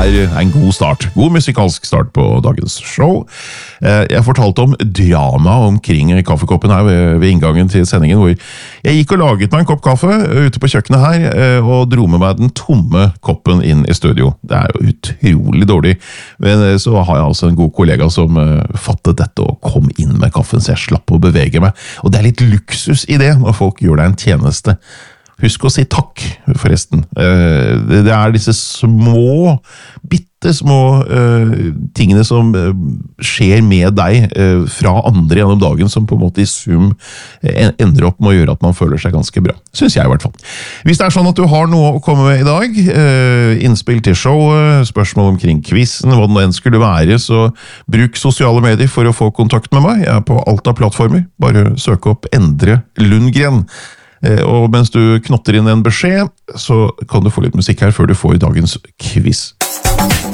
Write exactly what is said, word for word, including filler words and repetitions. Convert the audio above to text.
er en god start. God musikalsk start på dagens show. Jeg fortalte om drama omkring kaffekoppen her ved, ved inngangen til sendingen, hvor jeg gikk og laget meg en kopp kaffe ute på kjøkkenet her, og dro med meg den tomme koppen inn i studio. Det er jo utrolig dårlig, men så har jeg altså en god kollega som fattet dette og kom inn med kaffen, så jeg slapp å bevege meg. Og det er litt luksus i det når folk gjør deg en tjeneste. Husk å si takk, forresten. Det er disse små, bitte små tingene som skjer med deg fra andre gjennom dagen, som på en måte i sum ender opp med å gjøre at man føler seg ganske bra. Synes jeg i hvert fall. Hvis det er sånn at du har noe å komme med i dag, innspill til showet, spørsmål omkring quizen, hva det nå enn skulle være, så bruk sosiale medier for å få kontakt med meg. Jeg er på alt av plattformer. Bare søk opp Endre Lundgren. Og mens du knotter inn en beskjed, så kan du få litt musikk her før du får dagens quiz.